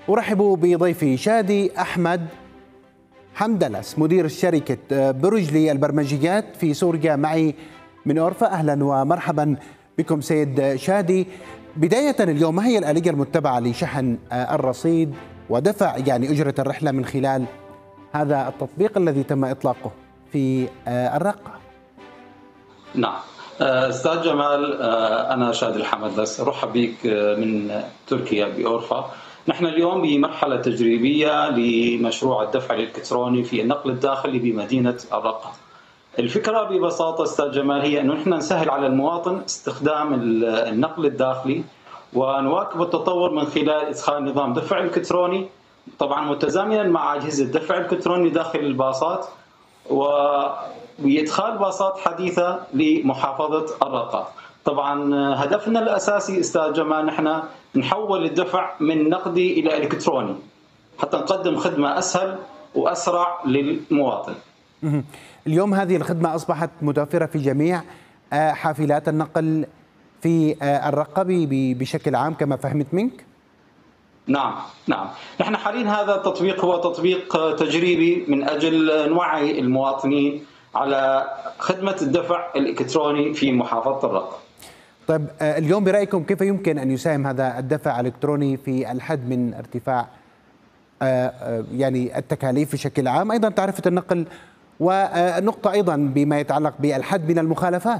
أرحب بضيفي شادي أحمد حمدلس مدير شركة برج للبرمجيات في سوريا معي من أورفا. أهلا ومرحبا بكم سيد شادي. بداية اليوم، ما هي الآلية المتبعة لشحن الرصيد ودفع أجرة الرحلة من خلال هذا التطبيق الذي تم إطلاقه في الرقة؟ نعم أستاذ جمال، أنا شادي الحمدلس، أرحب بك من تركيا بأورفا. نحن اليوم بمرحلة تجريبية لمشروع الدفع الإلكتروني في النقل الداخلي بمدينة الرقة. الفكرة ببساطة أستاذ جمال هي أنه نحن نسهل على المواطن استخدام النقل الداخلي ونواكب التطور من خلال إدخال نظام دفع إلكتروني، طبعا متزامنا مع أجهزة دفع إلكتروني داخل الباصات وإدخال باصات حديثة لمحافظة الرقة. طبعا هدفنا الأساسي أستاذ جمال نحن نحول الدفع من نقدي إلى إلكتروني حتى نقدم خدمة أسهل وأسرع للمواطن. اليوم هذه الخدمة أصبحت متوفرة في جميع حافلات النقل في الرقة بشكل عام كما فهمت منك؟ نعم. نحن حاليا هذا التطبيق هو تطبيق تجريبي من أجل نوعي المواطنين على خدمة الدفع الإلكتروني في محافظة الرقة. طيب، اليوم برأيكم كيف يمكن أن يساهم هذا الدفع الإلكتروني في الحد من ارتفاع التكاليف بشكل عام، أيضا تعرفة النقل، ونقطة أيضا بما يتعلق بالحد من المخالفات؟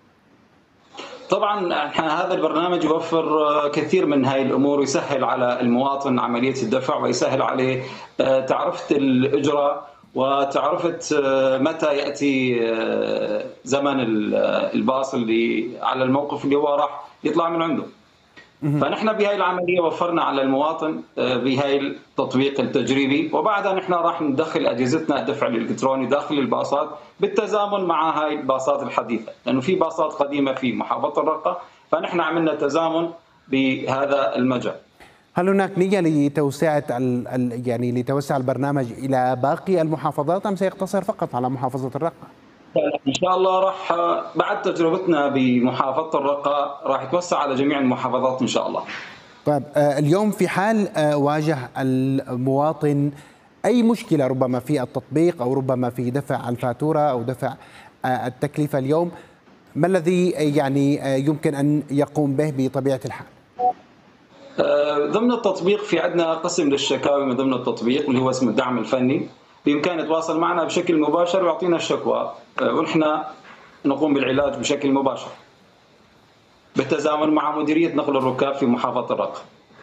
طبعا هذا البرنامج يوفر كثير من هاي الأمور، يسهل على المواطن عملية الدفع ويسهل عليه تعرفة الإجراء وتعرفة متى يأتي زمن الباص اللي على الموقف اللي هو راح يطلع من عنده. فنحن بهاي العملية وفرنا على المواطن بهاي التطبيق التجريبي، وبعدها نحن راح ندخل أجهزتنا الدفع الإلكتروني داخل الباصات بالتزامن مع هاي الباصات الحديثة، لأنه في باصات قديمة في محافظة الرقة، فنحن عملنا تزامن بهذا المجال. هل هناك نية لتوسعة لتوسع البرنامج إلى باقي المحافظات أم سيقتصر فقط على محافظة الرقة؟ إن شاء الله راح بعد تجربتنا بمحافظة الرقة راح يتوسع على جميع المحافظات إن شاء الله. طيب، اليوم في حال واجه المواطن أي مشكلة ربما في التطبيق أو ربما في دفع الفاتورة أو دفع التكلفة اليوم، ما الذي يمكن أن يقوم به بطبيعة الحال؟ ضمن التطبيق في عندنا قسم للشكاوي من ضمن التطبيق اللي هو اسمه الدعم الفني، بإمكانه يتواصل معنا بشكل مباشر ويعطينا الشكوى ونحن نقوم بالعلاج بشكل مباشر بالتزامن مع مديرية نقل الركاب في محافظة الرقة.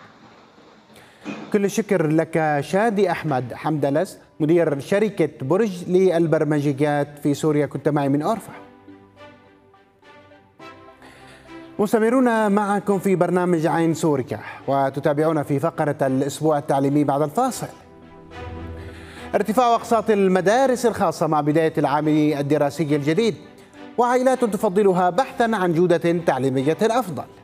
كل الشكر لك شادي أحمد حمدلس مدير شركة برج للبرمجيات في سوريا، كنت معي من أورفا. مستمرون معكم في برنامج عين سوريا وتتابعون في فقرة الأسبوع التعليمي بعد الفاصل. ارتفاع أقساط المدارس الخاصة مع بداية العام الدراسي الجديد، وعائلات تفضلها بحثا عن جودة تعليمية أفضل.